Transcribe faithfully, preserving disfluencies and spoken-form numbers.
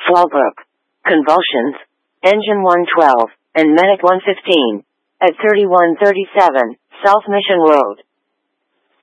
Fallbrook. Convulsions. Engine one twelve, and Medic one fifteen. At thirty-one thirty-seven, South Mission Road.